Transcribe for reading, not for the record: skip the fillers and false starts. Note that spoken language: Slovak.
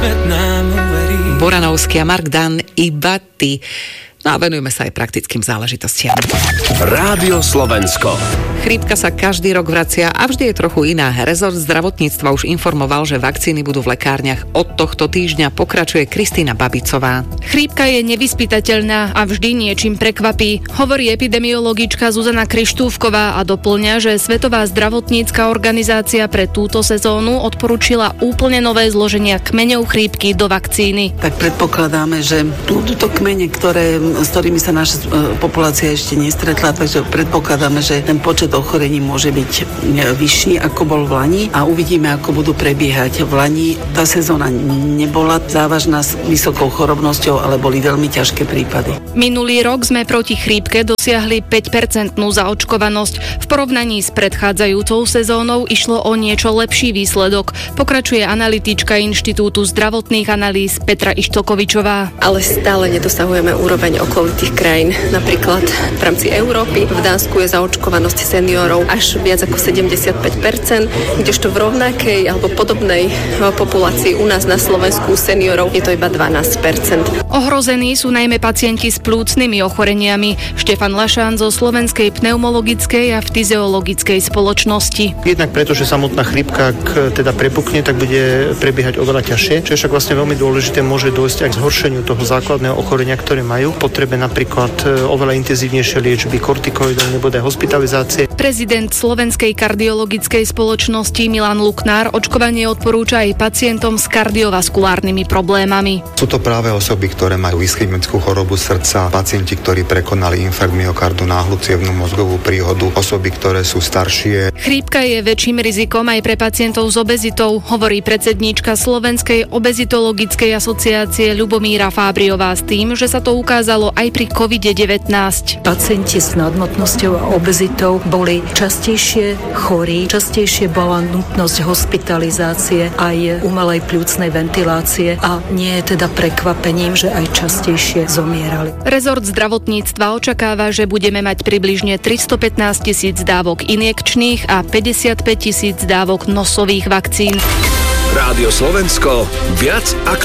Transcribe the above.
svet nám uverí. Boranovský a Mark Dan, iba ty. No a venujeme sa aj praktickým záležitostiam. Rádio Slovensko. Chrípka sa každý rok vracia a vždy je trochu iná. Rezort zdravotníctva už informoval, že vakcíny budú v lekárniach od tohto týždňa, pokračuje Kristína Babicová. Chrípka je nevyspytateľná a vždy niečím prekvapí, hovorí epidemiologička Zuzana Krištúfková a doplňa, že Svetová zdravotnícka organizácia pre túto sezónu odporúčila úplne nové zloženia kmeňov chrípky do vakcíny. Tak predpokladáme, že budú to kmene, s ktorými sa naša populácia ešte nestretla, takže predpokladáme, že ten počet ochorení môže byť vyšší, ako bol v lani a uvidíme, ako budú prebiehať. V lani tá sezóna nebola závažná s vysokou chorobnosťou, ale boli veľmi ťažké prípady. Minulý rok sme proti chrípke dosiahli 5% zaočkovanosť. V porovnaní s predchádzajúcou sezónou išlo o niečo lepší výsledok, pokračuje analytička Inštitútu zdravotných analýz Petra Ištokovičová. Ale stále nedosahujeme úroveň okolitých krajín. Napríklad v rámci Európy v Dánsku je zaočkovanosť seniorov až viac ako 75%, kdežto v rovnakej alebo podobnej populácii u nás na Slovensku seniorov je to iba 12%. Ohrození sú najmä pacienti s plúcnymi ochoreniami. Štefan Lašán zo Slovenskej pneumologickej a fyziologickej spoločnosti. Jednak preto, že samotná chrípka, ak teda prepukne, tak bude prebiehať oveľa ťažšie. Čo je však vlastne veľmi dôležité, môže dôjsť aj k zhoršeniu toho základného ochorenia, ktoré majú. Potrebe napríklad oveľa intenzívnejšie liečby kortikoidov nebo aj hospitalizácie. Prezident Slovenskej kardiologickej spoločnosti Milan Luknár očkovanie odporúča aj pacientom s kardiovaskulárnymi problémami. Sú to práve osoby, ktoré majú ischemickú chorobu srdca, pacienti, ktorí prekonali infarkt myokardu, náhlu cievnu mozgovú príhodu, osoby, ktoré sú staršie. Chrípka je väčším rizikom aj pre pacientov s obezitou, hovorí predsedníčka Slovenskej obezitologickej asociácie Ľubomíra Fábriová s tým, že sa to ukázalo aj pri COVID-19. Pacienti s nadmotnosťou a obezitou boli častejšie chorí, častejšie bola nutnosť hospitalizácie aj umelej pľúcnej ventilácie a nie je teda prekvapením, že aj častejšie zomierali. Rezort zdravotníctva očakáva, že budeme mať približne 315 000 dávok injekčných a 55 000 dávok nosových vakcín. Rádio Slovensko, viac aktuálne.